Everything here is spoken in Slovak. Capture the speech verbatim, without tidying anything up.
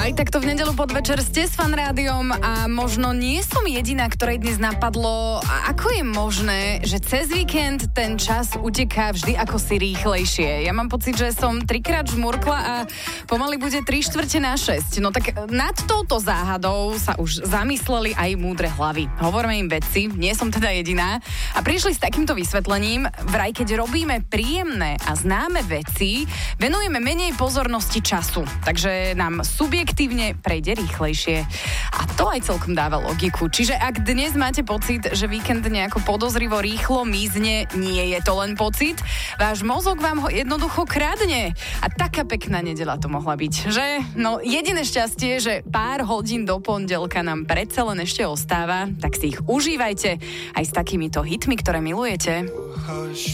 Aj takto v nedeľu podvečer ste s Fan Rádiom a možno nie som jediná, ktorej dnes napadlo, a ako je možné, že cez víkend ten čas uteká vždy ako si rýchlejšie. Ja mám pocit, že som trikrát žmurkla a pomaly bude tri štvrte na šesť. No tak nad touto záhadou sa už zamysleli aj múdre hlavy. Hovoríme im vedci, nie som teda jediná, a prišli s takýmto vysvetlením. Vraj, keď robíme príjemné a známe veci, venujeme menej pozornosti času, takže nám subjektívne prejde rýchlejšie. A to aj celkom dáva logiku. Čiže ak dnes máte pocit, že víkend nejako podozrivo rýchlo mizne, nie je to len pocit. Váš mozog vám ho jednoducho kradne. A taká pekná nedeľa to mohla byť, že? No jediné šťastie, že pár hodín do pondelka nám predsa len ešte ostáva, tak si ich užívajte aj s takýmito hitmi, ktoré milujete.